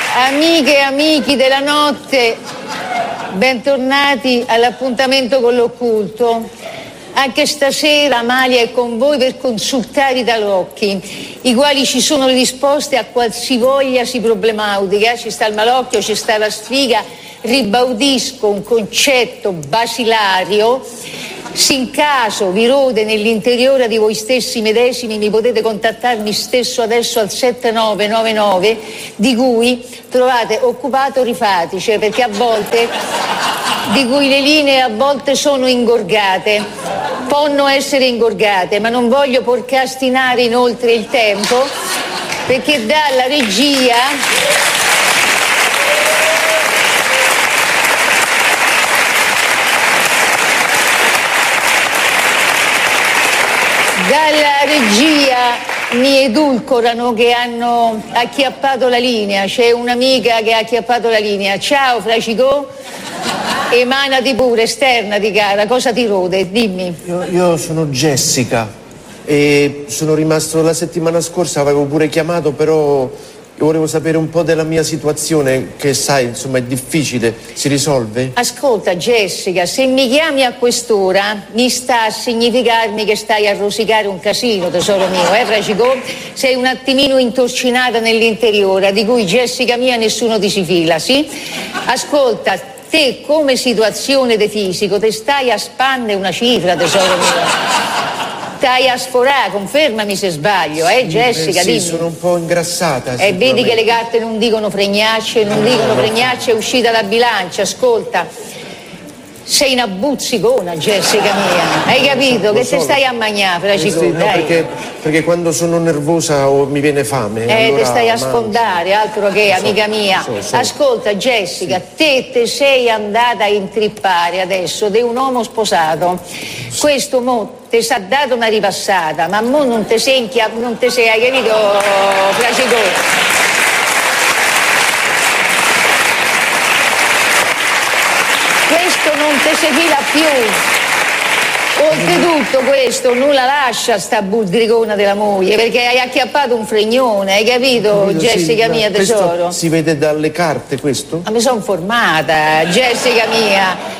Amiche e amici della notte, bentornati all'appuntamento con l'occulto. Anche stasera Amalia è con voi per consultare i tarocchi, i quali ci sono le risposte a qualsivoglia problemautica. Ci sta il malocchio, ci sta la sfiga. Ribaudisco un concetto basilario: se in caso vi rode nell'interiore di voi stessi medesimi, mi potete contattarmi stesso adesso al 7999, di cui trovate occupato rifatice, perché a volte, di cui le linee a volte sono ingorgate, possono essere ingorgate, ma non voglio procrastinare inoltre il tempo, perché dalla regia mi edulcorano che hanno acchiappato la linea. C'è un'amica che ha acchiappato la linea. Ciao Fracicò, emanati pure, esternati cara, cosa ti rode? Dimmi. Io sono Jessica e sono rimasto la settimana scorsa, avevo pure chiamato, però io volevo sapere un po' della mia situazione, che sai, insomma, è difficile. Si risolve? Ascolta Jessica, se mi chiami a quest'ora mi sta a significarmi che stai a rosicare un casino, tesoro mio, Fracicò? Sei un attimino intorcinata nell'interiore, di cui Jessica mia nessuno ti si fila, sì? Ascolta, te come situazione de fisico te stai a spanne una cifra, tesoro mio. Stai a sforare, confermami se sbaglio, Jessica, sì, dimmi. Sono un po' ingrassata. E vedi che le carte non dicono fregnacce, è uscita la bilancia. Ascolta, sei una buzzicona, Jessica mia, hai capito? Che te stai a mangiare, Fracicò? Sì, no, perché quando sono nervosa mi viene fame. Allora te stai a sfondare, altro che, amica mia. Ascolta Jessica, te sei andata a intrippare adesso di un uomo sposato. Questo mo ti sa dato una ripassata, ma mo non te sei, hai capito, Fracicò? Questo non te si fila più. Oltretutto questo non la lascia sta buldricona della moglie, perché hai acchiappato un fregnone, hai capito, Jessica mia tesoro? Si vede dalle carte questo? Ma mi sono formata, Jessica mia.